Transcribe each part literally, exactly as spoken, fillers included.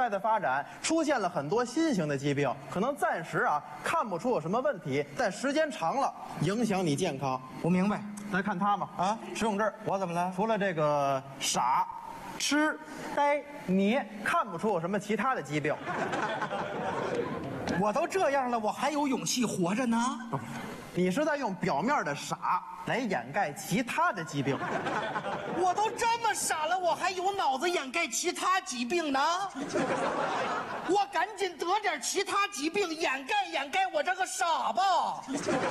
代的发展，出现了很多新型的疾病，可能暂时啊看不出有什么问题，但时间长了影响你健康。 我明白。 来看他嘛，啊，石永志， 我怎么了？ 除了这个傻、痴、呆、黏，看不出有什么其他的疾病。 我都这样了，我还有勇气活着呢。 你是在用表面的傻来掩盖其他的疾病。 我都这么傻了，我还有脑子掩盖其他疾病呢？我赶紧得点其他疾病掩盖掩盖我这个傻吧。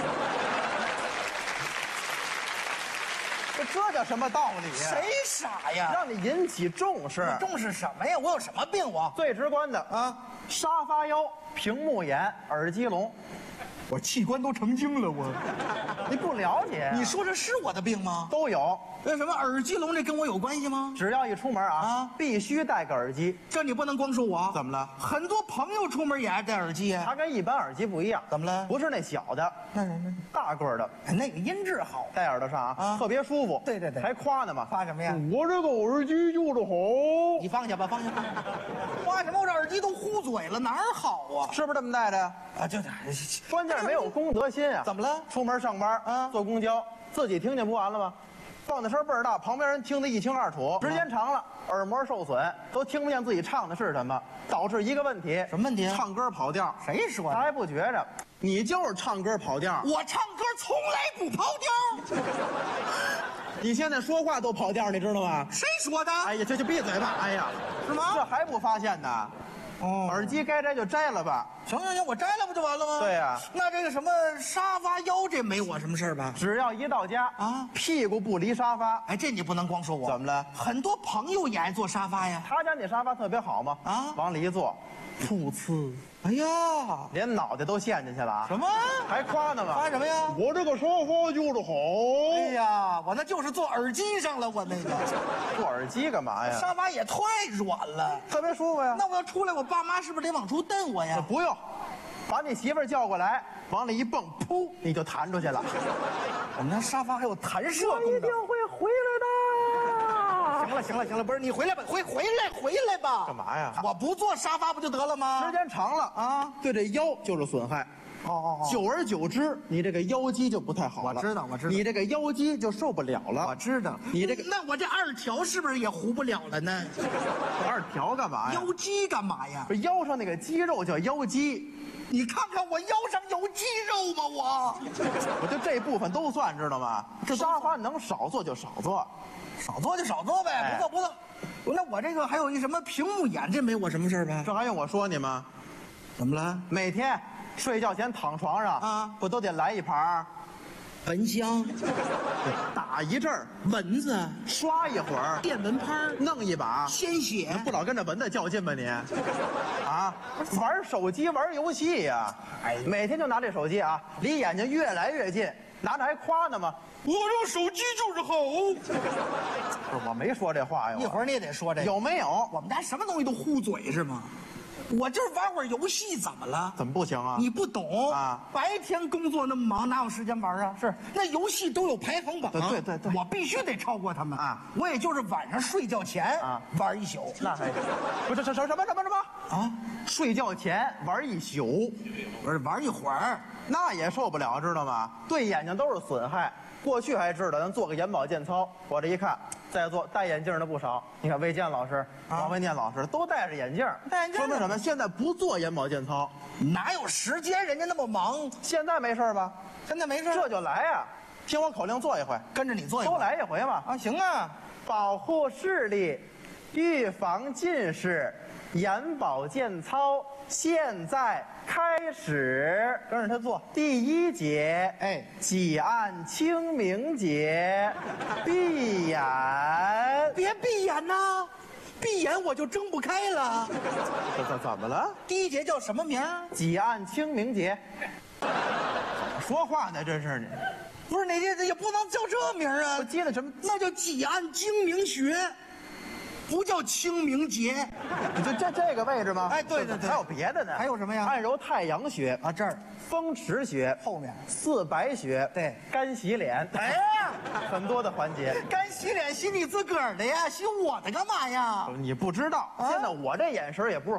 这叫什么道理呀？ 谁傻呀？ 让你引起重视。 重视什么呀？我有什么病？我最直观的啊， 沙发腰、屏幕眼、耳机聋。 我器官都成精了，我。 你不了解、啊？ 你说这是我的病吗？ 都有。 为什么耳机聋这跟我有关系吗？ 只要一出门啊， 啊必须戴个耳机。 这你不能光说我。 怎么了？ 很多朋友出门也爱戴耳机啊。 它跟一般耳机不一样。 怎么了？ 不是那小的， 那什么？ 大个的， 那个音质好， 戴耳朵上啊， 啊特别舒服。 对对对还夸呢嘛？ 夸什么呀？ 我这个耳机用的好。 你放下吧，放下吧。夸什么？我这耳机都糊嘴了，哪儿好啊？ 是不是这么戴的呀？ 啊，就关键是没有公德心啊！ 怎么了？ 出门上班啊， 坐公交，自己听见不完了吗？放的声倍儿大，旁边人听得一清二楚。时间长了，耳膜受损，都听不见自己唱的是什么，导致一个问题。 什么问题？ 唱歌跑调。 谁说的？ 他还不觉着，你就是唱歌跑调。 我唱歌从来不跑调。 你现在说话都跑调，你知道吗？ 谁说的？ 哎呀，这就闭嘴吧！哎呀， 是吗？ 这还不发现呢？ 哦， 耳机该摘就摘了吧。 行行行，我摘了不就完了吗？ 对呀、啊。 那这个什么沙发腰，这没我什么事儿吧？ 只要一到家啊， 屁股不离沙发。 哎，这你不能光说我。 怎么了？ 很多朋友也爱坐沙发呀。 他家那沙发特别好嘛， 啊， 往里一坐，噗呲， 哎呀， 连脑袋都陷进去了啊！ 什么？ 还夸呢吗？ 夸什么呀？ 我这个沙发就是好。 哎呀，我那就是坐耳机上了，我那个。 坐耳机干嘛呀？ 沙发也太软了， 特别舒服呀。 那我要出来，我爸妈是不是得往出蹬我呀？ 不用，把你媳妇儿叫过来，往里一蹦，噗，你就弹出去了。 我们那沙发还有弹射我功能。 一定会回来的。 行了行了行了，不是你回来吧，回回来回来吧。 干嘛呀？ 我不坐沙发不就得了吗？ 时间长了啊，对这腰就是损害。 哦哦哦， 久而久之，你这个腰肌就不太好了。 我知道我知道你这个腰肌就受不了了。 我知道， 你这个那我这二条是不是也糊不了了呢？ 二条干嘛呀？ 腰肌干嘛呀？ 不是腰上那个肌肉叫腰肌。 你看看我腰上有肌肉吗？我， 我就这部分都算，知道吗？这沙发能少坐就少坐， 少坐就少坐呗， 哎、 不坐不坐。那我这个还有一什么屏幕眼，这没我什么事吧？ 这还用我说你吗？ 怎么了？ 每天睡觉前躺床上啊， 不都得来一盘蚊香， 打一阵儿， 蚊子刷一会儿， 电蚊拍， 弄一把鲜血， 不老跟着蚊子较劲吧你？啊，玩手机玩游戏呀、啊，哎，每天就拿这手机啊，离眼睛越来越近，拿着还夸呢吗？ 我这手机就是好。 不是，我没说这话呀。 一会儿你也得说这个。 有没有？ 我们家什么东西都糊嘴是吗？我就是玩会儿游戏，怎么了？ 怎么不行啊？ 你不懂啊！ 白天工作那么忙，哪有时间玩啊？ 是， 那游戏都有排行榜， 对对对对， 我必须得超过他们啊！ 我也就是晚上睡觉前啊玩一宿， 那还不是什什什么什么什么啊？ 睡觉前玩一宿， 不是玩一会儿， 那也受不了，知道吗？对眼睛都是损害。过去还知道，咱做个眼保健操，我这一看，在座戴眼镜的不少。你看魏健老师、 啊、 王维念老师都戴着眼镜， 戴眼镜说明什么？现在不做眼保健操， 哪有时间？人家那么忙。 现在没事吧？ 现在没事， 这就来呀！听我口令做一回， 跟着你做一回， 都来一回嘛。 啊，行啊！ 保护视力，预防近视，眼保健操现在开始，跟着他做。第一节， 哎， 挤按清明节，闭眼， 别闭眼呐，闭眼我就睁不开了。 怎怎怎么了？ 第一节叫什么名？ 挤按清明节。说话呢，这是你。 不是，你这这也不能叫这名啊！ 我接的什么？ 那叫挤按精明学，不叫清明节。 你就这这个位置吗？ 哎，对对对， 还有别的呢？ 还有什么呀？ 按揉太阳穴啊，这儿风池穴， 后面四白穴， 对， 干洗脸。 哎呀， 很多的环节。 干洗脸洗你自个儿的呀，洗我的干嘛呀？ 你不知道，啊、现在我这眼神也不是